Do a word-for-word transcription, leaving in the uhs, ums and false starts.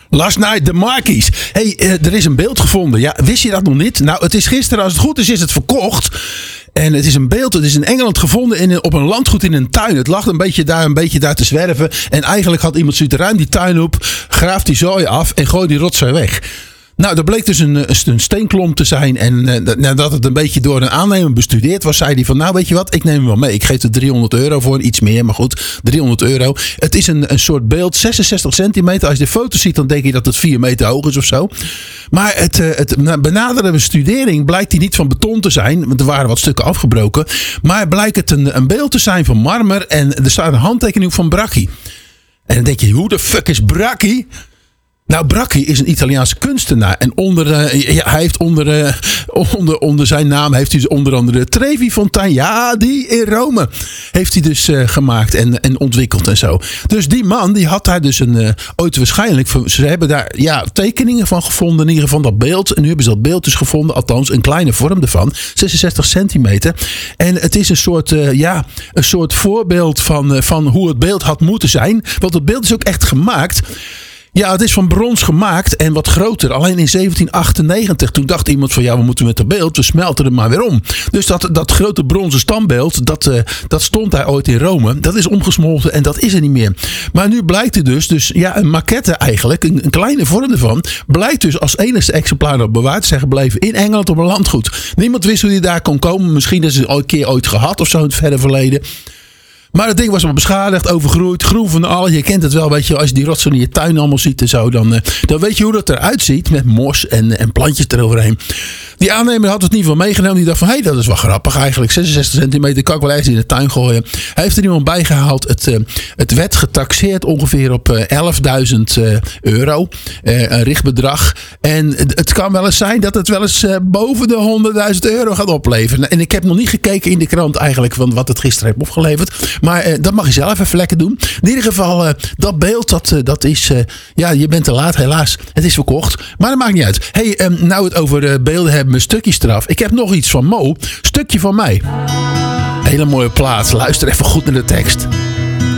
Last night, de Marquis. Hey, uh, er is een beeld gevonden. Ja, wist je dat nog niet? Nou, het is gisteren, als het goed is, is het verkocht. En het is een beeld, het is in Engeland gevonden in, op een landgoed in een tuin. Het lag een beetje daar, een beetje daar te zwerven. En eigenlijk had iemand zoiets, ruim die tuin op, graaft die zooi af en gooit die rotzooi weg. Nou, dat bleek dus een, een steenklomp te zijn. En uh, nadat het een beetje door een aannemer bestudeerd was, zei hij van, nou weet je wat, ik neem hem wel mee. Ik geef er driehonderd euro voor, iets meer, maar goed, driehonderd euro. Het is een, een soort beeld, zesenzestig centimeter. Als je de foto ziet, dan denk je dat het vier meter hoog is of zo. Maar het, uh, het benaderde bestudering blijkt die niet van beton te zijn, want er waren wat stukken afgebroken. Maar blijkt het een, een beeld te zijn van marmer en er staat een handtekening van Bracchi. En dan denk je, hoe de fuck is Bracchi? Nou, Bracchi is een Italiaanse kunstenaar. En onder, uh, ja, hij heeft onder, uh, onder, onder zijn naam heeft hij dus onder andere de Trevi-fontein. Ja, die in Rome heeft hij dus uh, gemaakt en, en ontwikkeld en zo. Dus die man, die had daar dus een, uh, ooit waarschijnlijk, ze hebben daar ja, tekeningen van gevonden, in ieder geval dat beeld. En nu hebben ze dat beeld dus gevonden, althans een kleine vorm ervan. zesenzestig centimeter. En het is een soort, uh, ja, een soort voorbeeld van, uh, van hoe het beeld had moeten zijn. Want het beeld is ook echt gemaakt. Ja, het is van brons gemaakt en wat groter. Alleen in zeventien achtennegentig, toen dacht iemand van ja, we moeten met dat beeld, we smelten het maar weer om. Dus dat, dat grote bronzen standbeeld, dat, uh, dat stond daar ooit in Rome. Dat is omgesmolten en dat is er niet meer. Maar nu blijkt er dus, dus ja, een maquette eigenlijk, een, een kleine vorm ervan, blijkt dus als enigste exemplaar nog bewaard te zijn gebleven in Engeland op een landgoed. Niemand wist hoe die daar kon komen. Misschien is het een keer ooit gehad of zo in het verre verleden. Maar het ding was wel beschadigd, overgroeid, groen van alles. Je kent het wel, weet je, als je die rotzooi in je tuin allemaal ziet en zo, dan, dan weet je hoe dat eruit ziet met mos en, en plantjes eroverheen. Die aannemer had het in ieder geval meegenomen. Die dacht van, hé, hey, dat is wel grappig eigenlijk. zesenzestig centimeter, kan ik wel ergens in de tuin gooien. Hij heeft er iemand bij gehaald. Het, uh, het werd getaxeerd ongeveer op uh, elfduizend uh, euro. Uh, een richtbedrag. En het, het kan wel eens zijn dat het wel eens uh, boven de honderdduizend euro gaat opleveren. En ik heb nog niet gekeken in de krant eigenlijk van wat het gisteren heeft opgeleverd. Maar uh, dat mag je zelf even lekker doen. In ieder geval, uh, dat beeld, dat, uh, dat is... Uh, ja, je bent te laat helaas. Het is verkocht. Maar dat maakt niet uit. Hey, um, nou het over uh, beelden hebben. Mijn stukje straf. Ik heb nog iets van Mo. Stukje van mij. Hele mooie plaats. Luister even goed naar de tekst.